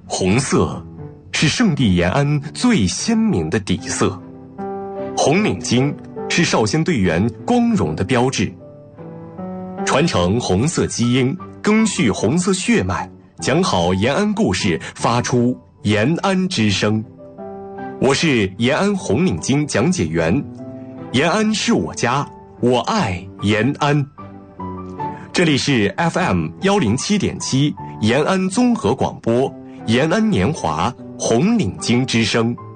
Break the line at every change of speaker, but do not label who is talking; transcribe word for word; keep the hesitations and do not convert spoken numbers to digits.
红色是圣地延安最鲜明的底色，红领巾是少先队员光荣的标志。传承红色基因，赓续红色血脉，讲好延安故事，发出延安之声。我是延安红领巾讲解员，延安是我家，我爱延安。这里是 F M 一零七点七延安综合广播，延安年华红领巾之声。